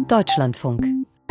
Deutschlandfunk.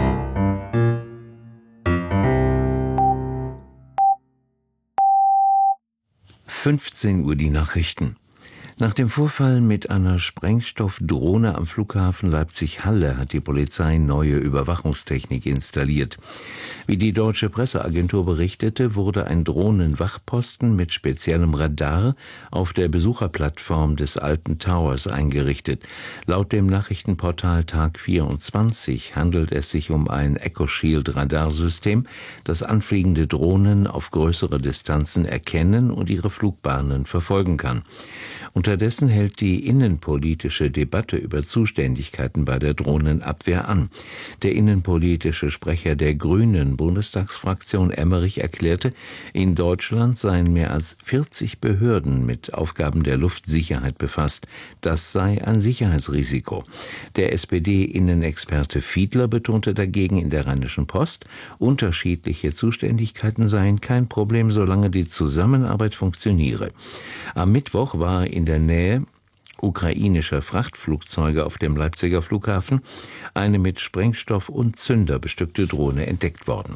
Uhr die Nachrichten. Nach dem Vorfall mit einer Sprengstoffdrohne am Flughafen Leipzig-Halle hat die Polizei neue Überwachungstechnik installiert. Wie die deutsche Presseagentur berichtete, wurde ein Drohnenwachposten mit speziellem Radar auf der Besucherplattform des Alten Towers eingerichtet. Laut dem Nachrichtenportal Tag 24 handelt es sich um ein EchoShield-Radarsystem, das anfliegende Drohnen auf größere Distanzen erkennen und ihre Flugbahnen verfolgen kann. Unterdessen hält die innenpolitische Debatte über Zuständigkeiten bei der Drohnenabwehr an. Der innenpolitische Sprecher der Grünen Bundestagsfraktion Emmerich erklärte, in Deutschland seien mehr als 40 Behörden mit Aufgaben der Luftsicherheit befasst. Das sei ein Sicherheitsrisiko. Der SPD-Innenexperte Fiedler betonte dagegen in der Rheinischen Post, unterschiedliche Zuständigkeiten seien kein Problem, solange die Zusammenarbeit funktioniere. Am Mittwoch war in der Nähe ukrainischer Frachtflugzeuge auf dem Leipziger Flughafen eine mit Sprengstoff und Zünder bestückte Drohne entdeckt worden.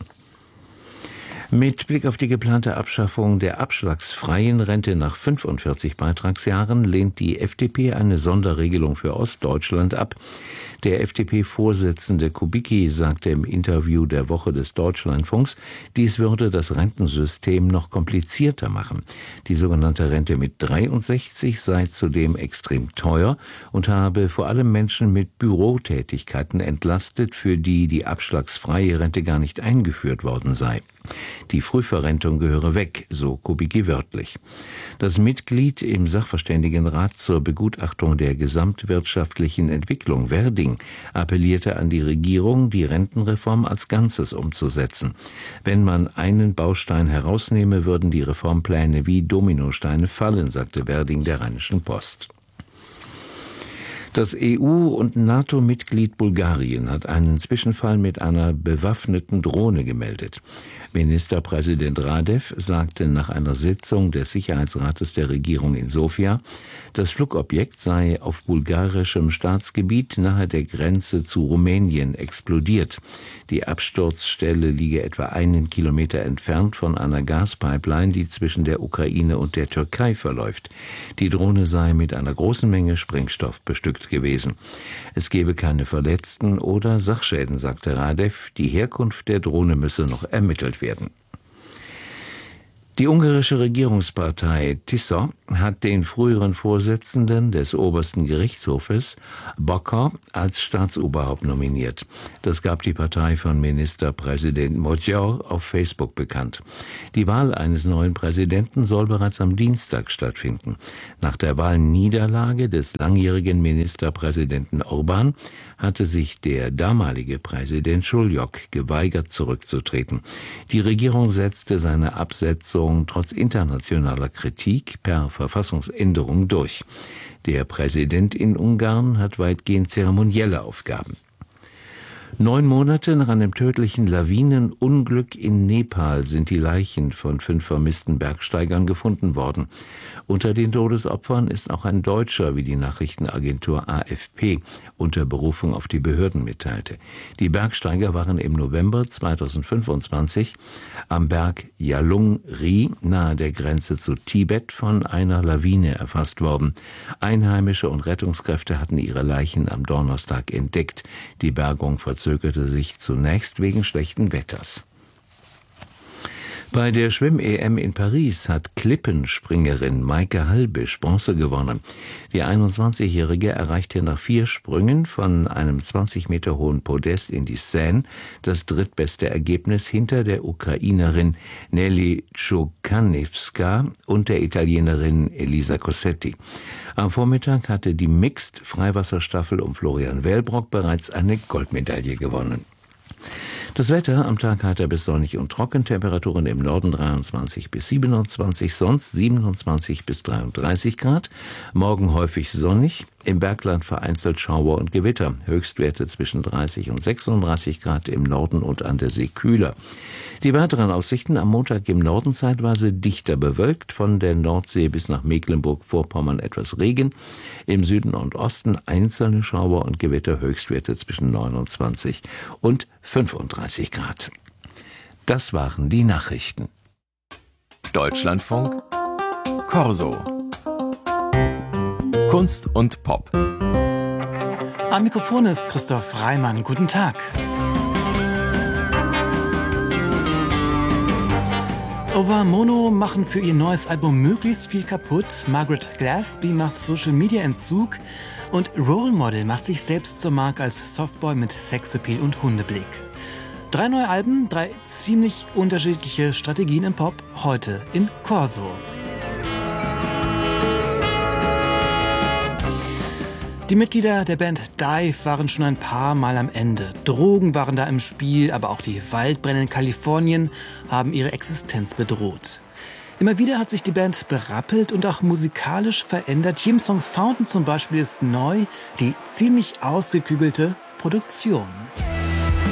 Mit Blick auf die geplante Abschaffung der abschlagsfreien Rente nach 45 Beitragsjahren lehnt die FDP eine Sonderregelung für Ostdeutschland ab. Der FDP-Vorsitzende Kubicki sagte im Interview der Woche des Deutschlandfunks, dies würde das Rentensystem noch komplizierter machen. Die sogenannte Rente mit 63 sei zudem extrem teuer und habe vor allem Menschen mit Bürotätigkeiten entlastet, für die die abschlagsfreie Rente gar nicht eingeführt worden sei. Die Frühverrentung gehöre weg, so Kubicki wörtlich. Das Mitglied im Sachverständigenrat zur Begutachtung der gesamtwirtschaftlichen Entwicklung, Werding, appellierte an die Regierung, die Rentenreform als Ganzes umzusetzen. Wenn man einen Baustein herausnehme, würden die Reformpläne wie Dominosteine fallen, sagte Werding der Rheinischen Post. Das EU- und NATO-Mitglied Bulgarien hat einen Zwischenfall mit einer bewaffneten Drohne gemeldet. Ministerpräsident Radev sagte nach einer Sitzung des Sicherheitsrates der Regierung in Sofia, das Flugobjekt sei auf bulgarischem Staatsgebiet nahe der Grenze zu Rumänien explodiert. Die Absturzstelle liege etwa 1 Kilometer entfernt von einer Gaspipeline, die zwischen der Ukraine und der Türkei verläuft. Die Drohne sei mit einer großen Menge Sprengstoff bestückt gewesen. Es gebe keine Verletzten oder Sachschäden, sagte Radev. Die Herkunft der Drohne müsse noch ermittelt werden. Die ungarische Regierungspartei TISZA hat den früheren Vorsitzenden des obersten Gerichtshofes, Bokor, als Staatsoberhaupt nominiert. Das gab die Partei von Ministerpräsident Magyar auf Facebook bekannt. Die Wahl eines neuen Präsidenten soll bereits am Dienstag stattfinden. Nach der Wahlniederlage des langjährigen Ministerpräsidenten Orbán hatte sich der damalige Präsident Schuljock geweigert, zurückzutreten. Die Regierung setzte seine Absetzung trotz internationaler Kritik per Verfassungsänderung durch. Der Präsident in Ungarn hat weitgehend zeremonielle Aufgaben. 9 Monate nach einem tödlichen Lawinenunglück in Nepal sind die Leichen von 5 vermissten Bergsteigern gefunden worden. Unter den Todesopfern ist auch ein Deutscher, wie die Nachrichtenagentur AFP unter Berufung auf die Behörden mitteilte. Die Bergsteiger waren im November 2025 am Berg Yalung-ri nahe der Grenze zu Tibet von einer Lawine erfasst worden. Einheimische und Rettungskräfte hatten ihre Leichen am Donnerstag entdeckt. Die Bergung verzögerte sich zunächst wegen schlechten Wetters. Bei der Schwimm-EM in Paris hat Klippenspringerin Maike Halbisch Bronze gewonnen. Die 21-Jährige erreichte nach 4 Sprüngen von einem 20 Meter hohen Podest in die Seine das drittbeste Ergebnis hinter der Ukrainerin Nelly Czukaniewska und der Italienerin Elisa Cossetti. Am Vormittag hatte die Mixed-Freiwasserstaffel um Florian Wellbrock bereits eine Goldmedaille gewonnen. Das Wetter am Tag heiter bis sonnig und trocken, Temperaturen im Norden 23 bis 27, sonst 27 bis 33 Grad. Morgen häufig sonnig Im Bergland vereinzelt Schauer und Gewitter. Höchstwerte zwischen 30 und 36 Grad im Norden und an der See kühler. Die weiteren Aussichten: am Montag im Norden zeitweise dichter bewölkt, von der Nordsee bis nach Mecklenburg-Vorpommern etwas Regen. Im Süden und Osten einzelne Schauer und Gewitter, Höchstwerte zwischen 29 und 35 Grad. Das waren die Nachrichten. Deutschlandfunk Corso. Kunst und Pop. Am Mikrofon ist Christoph Reimann. Guten Tag. Over Mono machen für ihr neues Album möglichst viel kaputt. Margaret Gillespie macht Social-Media-Entzug. Und Role Model macht sich selbst zur Marke als Softboy mit Sexappeal und Hundeblick. 3 neue Alben, 3 ziemlich unterschiedliche Strategien im Pop, heute in Corso. Die Mitglieder der Band Dive waren schon ein paar Mal am Ende. Drogen waren da im Spiel, aber auch die Waldbrände in Kalifornien haben ihre Existenz bedroht. Immer wieder hat sich die Band berappelt und auch musikalisch verändert. Hier im Song Fountain zum Beispiel ist neu die ziemlich ausgeklügelte Produktion.